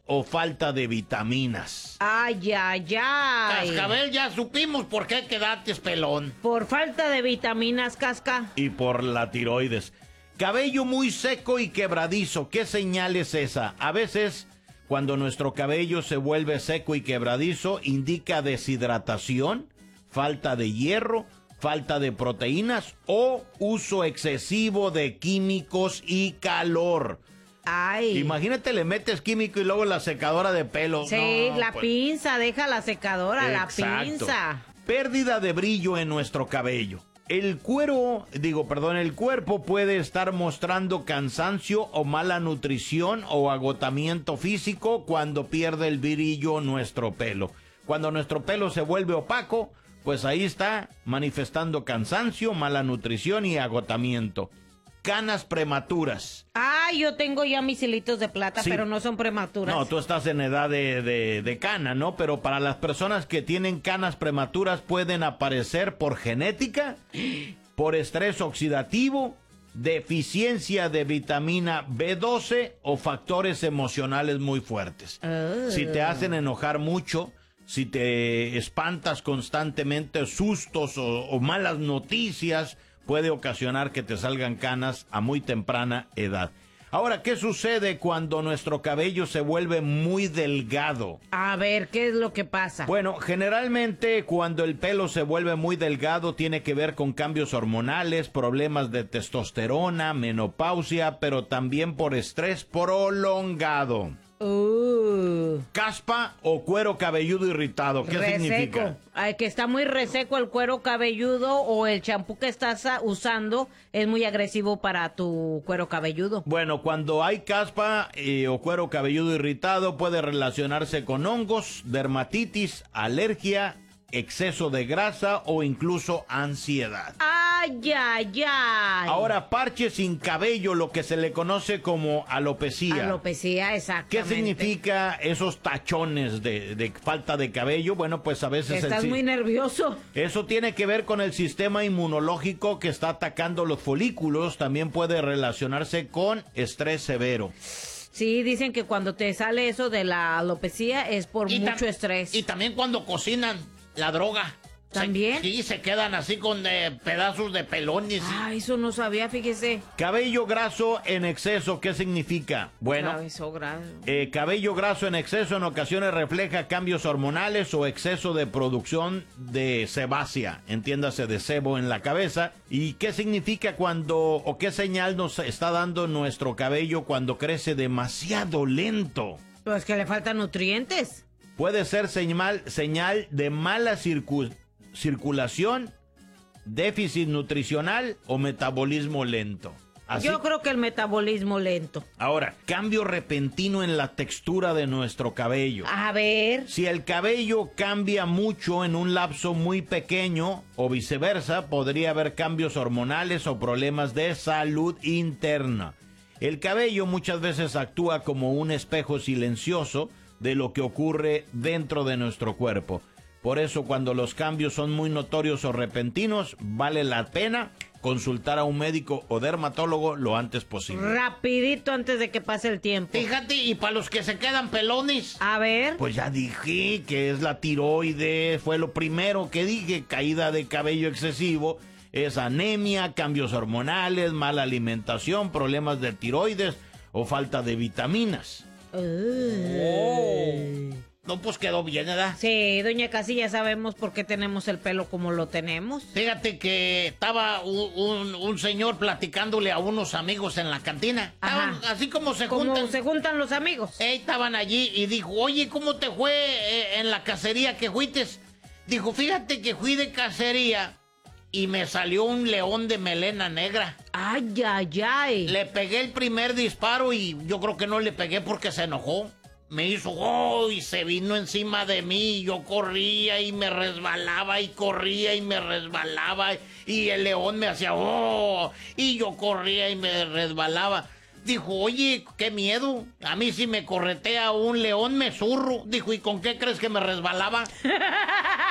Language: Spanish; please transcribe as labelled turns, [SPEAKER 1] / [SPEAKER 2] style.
[SPEAKER 1] o falta de vitaminas?
[SPEAKER 2] Ay, ay, ay.
[SPEAKER 3] Cascabel, ya supimos por qué quedaste pelón.
[SPEAKER 2] Por falta de vitaminas, Casca.
[SPEAKER 1] Y por la tiroides. Cabello muy seco y quebradizo, ¿qué señal es esa? A veces, cuando nuestro cabello se vuelve seco y quebradizo, indica deshidratación, falta de hierro, falta de proteínas o uso excesivo de químicos y calor.
[SPEAKER 2] Ay.
[SPEAKER 1] Imagínate, le metes químico y luego la secadora de pelo.
[SPEAKER 2] Sí,
[SPEAKER 1] No,
[SPEAKER 2] la
[SPEAKER 1] pues,
[SPEAKER 2] pinza, deja la secadora,
[SPEAKER 1] exacto.
[SPEAKER 2] la pinza.
[SPEAKER 1] Pérdida de brillo en nuestro cabello. El cuerpo puede estar mostrando cansancio o mala nutrición o agotamiento físico cuando pierde el brillo nuestro pelo. Cuando nuestro pelo se vuelve opaco, pues ahí está manifestando cansancio, mala nutrición y agotamiento. Canas prematuras.
[SPEAKER 2] Ay, yo tengo ya mis hilitos de plata,
[SPEAKER 1] Sí.
[SPEAKER 2] pero no son prematuras.
[SPEAKER 1] No, tú estás en edad de cana, ¿no? Pero para las personas que tienen canas prematuras pueden aparecer por genética, por estrés oxidativo, deficiencia de vitamina B12 o factores emocionales muy fuertes. Si te hacen enojar mucho, si te espantas constantemente, sustos o malas noticias, puede ocasionar que te salgan canas a muy temprana edad. Ahora, ¿qué sucede cuando nuestro cabello se vuelve muy delgado?
[SPEAKER 2] A ver, ¿qué es lo que pasa?
[SPEAKER 1] Bueno, generalmente cuando el pelo se vuelve muy delgado tiene que ver con cambios hormonales, problemas de testosterona, menopausia, pero también por estrés prolongado. Caspa o cuero cabelludo irritado, ¿qué significa?
[SPEAKER 2] Ay, que está muy reseco el cuero cabelludo o el champú que estás usando es muy agresivo para tu cuero cabelludo.
[SPEAKER 1] Bueno, cuando hay caspa o cuero cabelludo irritado puede relacionarse con hongos, dermatitis, alergia, exceso de grasa o incluso ansiedad.
[SPEAKER 2] Ay, ay, ay.
[SPEAKER 1] Ahora, parche sin cabello, lo que se le conoce como alopecia.
[SPEAKER 2] Alopecia,
[SPEAKER 1] ¿Qué
[SPEAKER 2] exactamente.
[SPEAKER 1] significa esos tachones de falta de cabello? Bueno, pues a veces...
[SPEAKER 2] Estás muy nervioso.
[SPEAKER 1] Eso tiene que ver con el sistema inmunológico que está atacando los folículos. También puede relacionarse con estrés severo.
[SPEAKER 2] Sí, dicen que cuando te sale eso de la alopecia es por mucho estrés.
[SPEAKER 3] Y también cuando cocinan la droga.
[SPEAKER 2] ¿También?
[SPEAKER 3] Sí, se quedan así con pedazos de pelones.
[SPEAKER 2] Ay, eso no sabía, fíjese.
[SPEAKER 1] Cabello graso en exceso, ¿qué significa? Bueno, cabello graso en exceso en ocasiones refleja cambios hormonales o exceso de producción de sebácea, entiéndase de sebo en la cabeza. ¿Y qué significa o qué señal nos está dando nuestro cabello cuando crece demasiado lento?
[SPEAKER 2] Pues que le faltan nutrientes.
[SPEAKER 1] Puede ser señal de mala circulación, déficit nutricional o metabolismo lento. ¿Así?
[SPEAKER 2] Yo creo que el metabolismo lento.
[SPEAKER 1] Ahora, cambio repentino en la textura de nuestro cabello.
[SPEAKER 2] A ver.
[SPEAKER 1] Si el cabello cambia mucho en un lapso muy pequeño o viceversa, podría haber cambios hormonales o problemas de salud interna. El cabello muchas veces actúa como un espejo silencioso de lo que ocurre dentro de nuestro cuerpo. Por eso, cuando los cambios son muy notorios o repentinos, vale la pena consultar a un médico o dermatólogo lo antes posible.
[SPEAKER 2] Rapidito antes de que pase el tiempo.
[SPEAKER 3] Fíjate, y para los que se quedan pelones.
[SPEAKER 2] A ver.
[SPEAKER 1] Pues ya dije que es la tiroides, fue lo primero que dije, caída de cabello excesivo, es anemia, cambios hormonales, mala alimentación, problemas de tiroides o falta de vitaminas.
[SPEAKER 3] No, pues quedó bien, ¿verdad?
[SPEAKER 2] Sí, doña Casi, ya sabemos por qué tenemos el pelo como lo tenemos.
[SPEAKER 3] Fíjate que estaba un señor platicándole a unos amigos en la cantina. Estaban así como se juntan.
[SPEAKER 2] Como se juntan los amigos.
[SPEAKER 3] Estaban allí y dijo, oye, ¿cómo te fue en la cacería que fuiste? Dijo, fíjate que fui de cacería y me salió un león de melena negra.
[SPEAKER 2] Ay, ay, ay.
[SPEAKER 3] Le pegué el primer disparo y yo creo que no le pegué porque se enojó. Me hizo, y se vino encima de mí, y yo corría y me resbalaba, y corría y me resbalaba, y el león me hacía, y yo corría y me resbalaba. Dijo, oye, qué miedo, a mí si me corretea un león me zurro. Dijo, ¿y con qué crees que me resbalaba?